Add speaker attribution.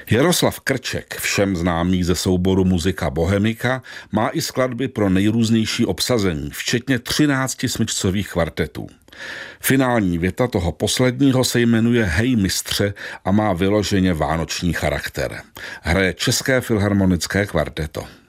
Speaker 1: Jaroslav Krček, všem známý ze souboru Muzika Bohemika, má i skladby pro nejrůznější obsazení, včetně 13 smyčcových kvartetů. Finální věta toho posledního se jmenuje Hej mistře a má vyloženě vánoční charakter. Hraje České filharmonické kvarteto.